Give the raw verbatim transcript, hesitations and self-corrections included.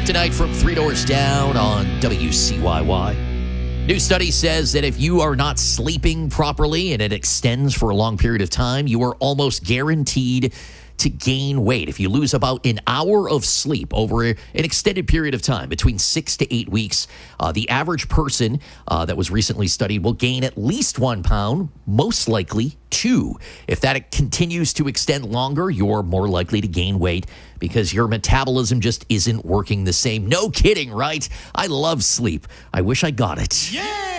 Kryptonite from Three Doors Down on W C Y Y. New study says that if you are not sleeping properly and it extends for a long period of time, you are almost guaranteed to gain weight. If you lose about an hour of sleep over an extended period of time, between six to eight weeks, uh, the average person uh, that was recently studied will gain at least one pound, most likely two. If that continues to extend longer, you're more likely to gain weight because your metabolism just isn't working the same. No kidding, right? I love sleep. I wish I got it. Yeah!